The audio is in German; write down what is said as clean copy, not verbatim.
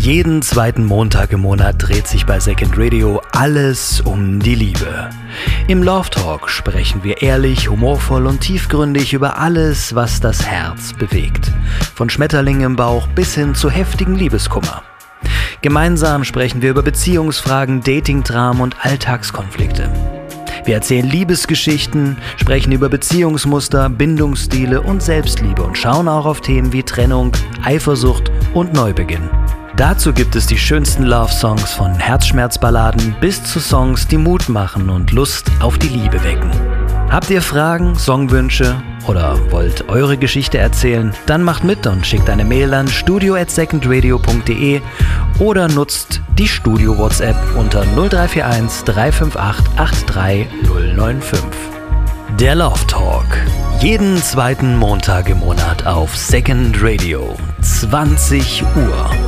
Jeden zweiten Montag im Monat dreht sich bei Second Radio alles um die Liebe. Im Love Talk sprechen wir ehrlich, humorvoll und tiefgründig über alles, was das Herz bewegt. Von Schmetterlingen im Bauch bis hin zu heftigen Liebeskummer. Gemeinsam sprechen wir über Beziehungsfragen, Dating-Dramen und Alltagskonflikte. Wir erzählen Liebesgeschichten, sprechen über Beziehungsmuster, Bindungsstile und Selbstliebe und schauen auch auf Themen wie Trennung, Eifersucht und Neubeginn. Dazu gibt es die schönsten Love-Songs von Herzschmerzballaden bis zu Songs, die Mut machen und Lust auf die Liebe wecken. Habt ihr Fragen, Songwünsche oder wollt eure Geschichte erzählen? Dann macht mit und schickt eine Mail an studio@secondradio.de oder nutzt die Studio-WhatsApp unter 0341 358 83095. Der Love Talk. Jeden zweiten Montag im Monat auf Second Radio. 20 Uhr.